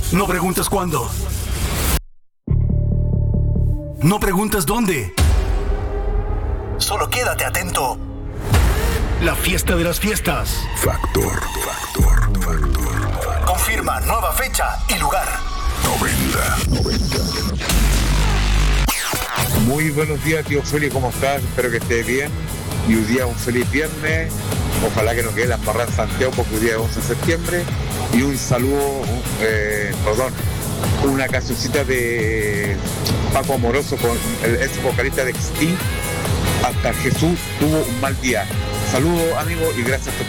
No preguntes cuándo. No preguntes dónde. Solo quédate atento. La fiesta de las fiestas. Factor. Confirma nueva fecha y lugar. 90. Muy buenos días, tío Feli, ¿cómo estás? Espero que estés bien. Y hoy día un feliz viernes. Ojalá que no quede la embarrada en Santiago porque hoy día es 11 de septiembre. Y un saludo, una cancioncita de Paco Amoroso con el ex vocalista de XT. Hasta Jesús tuvo un mal día. Saludos, amigos, y gracias por